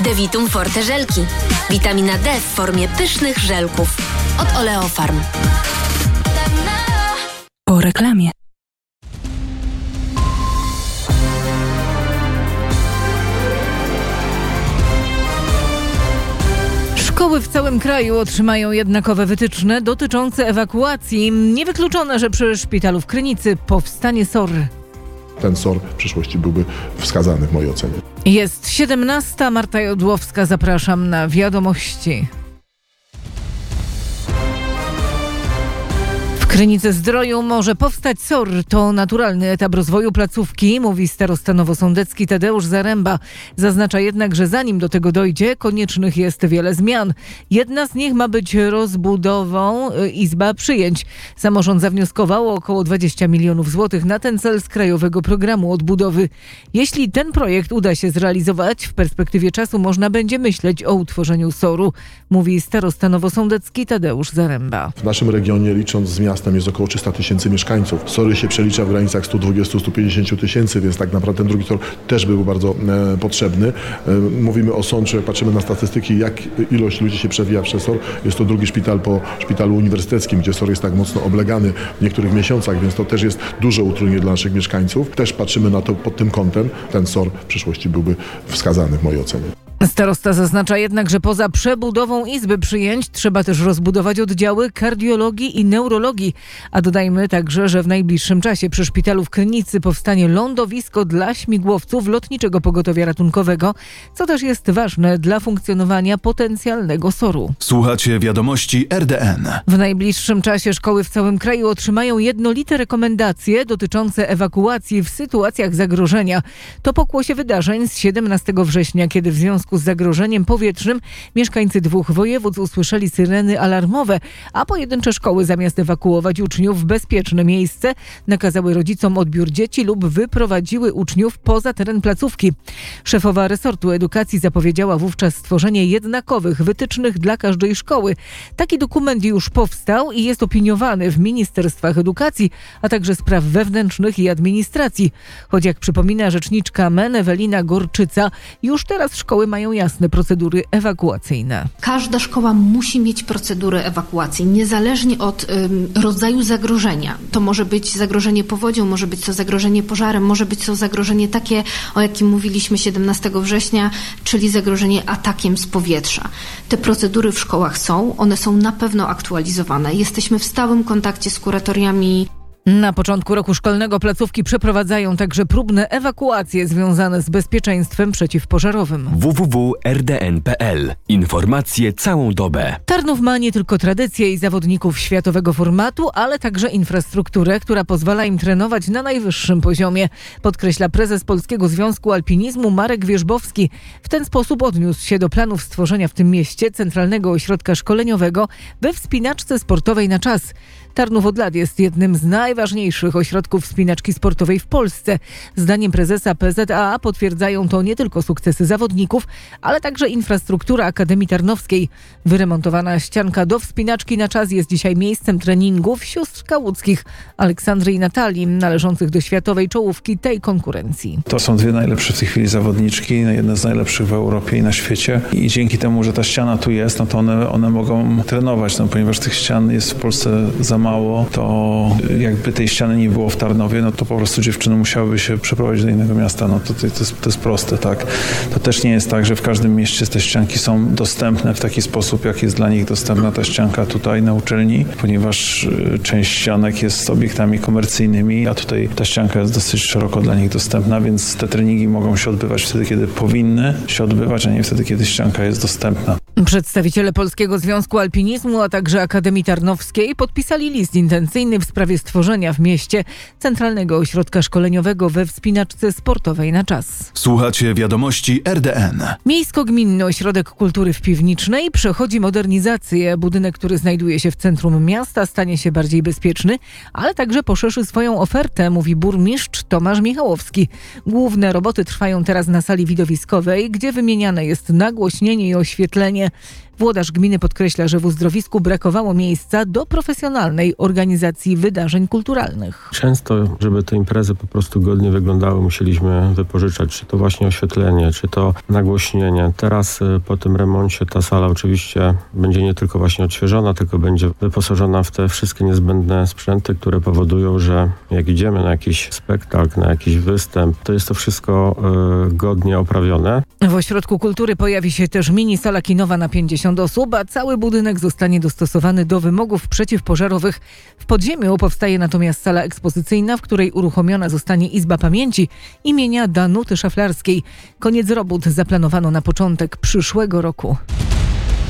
Devitum Forte żelki. Witamina D w formie pysznych żelków. Od Oleofarm. Po reklamie. Szkoły w całym kraju otrzymają jednakowe wytyczne dotyczące ewakuacji. Niewykluczone, że przy szpitalu w Krynicy powstanie SOR. Ten SOR w przyszłości byłby wskazany w mojej ocenie. Jest 17. Marta Jodłowska. Zapraszam na wiadomości. W Krynicy-Zdroju może powstać SOR. To naturalny etap rozwoju placówki, mówi starosta nowosądecki Tadeusz Zaręba. Zaznacza jednak, że zanim do tego dojdzie, koniecznych jest wiele zmian. Jedna z nich ma być rozbudową izba przyjęć. Samorząd zawnioskował o około 20 milionów złotych na ten cel z Krajowego Programu Odbudowy. Jeśli ten projekt uda się zrealizować, w perspektywie czasu można będzie myśleć o utworzeniu SOR-u, mówi starosta nowosądecki Tadeusz Zaręba. W naszym regionie, licząc z miastem, jest około 300 000 mieszkańców. SOR-y się przelicza w granicach 120-150 tysięcy, więc tak naprawdę ten drugi SOR też był bardzo potrzebny. Mówimy o sączu, jak patrzymy na statystyki, jak ilość ludzi się przewija przez SOR. Jest to drugi szpital po szpitalu uniwersyteckim, gdzie SOR jest tak mocno oblegany w niektórych miesiącach, więc to też jest duże utrudnienie dla naszych mieszkańców. Też patrzymy na to pod tym kątem. Ten SOR w przyszłości byłby wskazany w mojej ocenie. Starosta zaznacza jednak, że poza przebudową izby przyjęć trzeba też rozbudować oddziały kardiologii i neurologii. A dodajmy także, że w najbliższym czasie przy szpitalu w Krynicy powstanie lądowisko dla śmigłowców Lotniczego Pogotowia Ratunkowego, co też jest ważne dla funkcjonowania potencjalnego SOR-u. Słuchacie wiadomości RDN. W najbliższym czasie szkoły w całym kraju otrzymają jednolite rekomendacje dotyczące ewakuacji w sytuacjach zagrożenia. To pokłosie wydarzeń z 17 września, kiedy w związku z zagrożeniem powietrznym mieszkańcy 2 województw usłyszeli syreny alarmowe, a pojedyncze szkoły zamiast ewakuować uczniów w bezpieczne miejsce, nakazały rodzicom odbiór dzieci lub wyprowadziły uczniów poza teren placówki. Szefowa resortu edukacji zapowiedziała wówczas stworzenie jednakowych wytycznych dla każdej szkoły. Taki dokument już powstał i jest opiniowany w ministerstwach edukacji, a także spraw wewnętrznych i administracji. Choć jak przypomina rzeczniczka MEN Ewelina Gorczyca, już teraz szkoły mają jasne procedury ewakuacyjne. Każda szkoła musi mieć procedury ewakuacji, niezależnie od rodzaju zagrożenia. To może być zagrożenie powodzią, może być to zagrożenie pożarem, może być to zagrożenie takie, o jakim mówiliśmy 17 września, czyli zagrożenie atakiem z powietrza. Te procedury w szkołach są, one są na pewno aktualizowane. Jesteśmy w stałym kontakcie z kuratoriami. Na początku roku szkolnego placówki przeprowadzają także próbne ewakuacje związane z bezpieczeństwem przeciwpożarowym. www.rdn.pl. Informacje całą dobę. Tarnów ma nie tylko tradycje i zawodników światowego formatu, ale także infrastrukturę, która pozwala im trenować na najwyższym poziomie, podkreśla prezes Polskiego Związku Alpinizmu Marek Wierzbowski. W ten sposób odniósł się do planów stworzenia w tym mieście centralnego ośrodka szkoleniowego we wspinaczce sportowej na czas. Tarnów od lat jest jednym z najważniejszych ośrodków wspinaczki sportowej w Polsce. Zdaniem prezesa PZAA potwierdzają to nie tylko sukcesy zawodników, ale także infrastruktura Akademii Tarnowskiej. Wyremontowana ścianka do wspinaczki na czas jest dzisiaj miejscem treningów sióstr kałuckich, Aleksandry i Natalii, należących do światowej czołówki tej konkurencji. To są dwie najlepsze w tej chwili zawodniczki, jedne z najlepszych w Europie i na świecie. I dzięki temu, że ta ściana tu jest, no to one mogą trenować, ponieważ tych ścian jest w Polsce za mało, to jakby tej ściany nie było w Tarnowie, no to po prostu dziewczyny musiałyby się przeprowadzić do innego miasta. No to jest proste, tak. To też nie jest tak, że w każdym mieście te ścianki są dostępne w taki sposób, jak jest dla nich dostępna ta ścianka tutaj na uczelni, ponieważ część ścianek jest obiektami komercyjnymi, a tutaj ta ścianka jest dosyć szeroko dla nich dostępna, więc te treningi mogą się odbywać wtedy, kiedy powinny się odbywać, a nie wtedy, kiedy ścianka jest dostępna. Przedstawiciele Polskiego Związku Alpinizmu, a także Akademii Tarnowskiej podpisali list intencyjny w sprawie stworzenia w mieście centralnego ośrodka szkoleniowego we wspinaczce sportowej na czas. Słuchacie wiadomości RDN. Miejsko-Gminny Ośrodek Kultury w Piwnicznej przechodzi modernizację. Budynek, który znajduje się w centrum miasta, stanie się bardziej bezpieczny, ale także poszerzy swoją ofertę, mówi burmistrz Tomasz Michałowski. Główne roboty trwają teraz na sali widowiskowej, gdzie wymieniane jest nagłośnienie i oświetlenie. Włodarz gminy podkreśla, że w uzdrowisku brakowało miejsca do profesjonalnej organizacji wydarzeń kulturalnych. Często, żeby te imprezy po prostu godnie wyglądały, musieliśmy wypożyczać, czy to właśnie oświetlenie, czy to nagłośnienie. Teraz po tym remoncie ta sala oczywiście będzie nie tylko właśnie odświeżona, tylko będzie wyposażona w te wszystkie niezbędne sprzęty, które powodują, że jak idziemy na jakiś spektakl, na jakiś występ, to jest to wszystko godnie oprawione. W Ośrodku Kultury pojawi się też mini sala kinowa na 50 osób, a cały budynek zostanie dostosowany do wymogów przeciwpożarowych. W podziemiu powstaje natomiast sala ekspozycyjna, w której uruchomiona zostanie Izba Pamięci imienia Danuty Szaflarskiej. Koniec robót zaplanowano na początek przyszłego roku.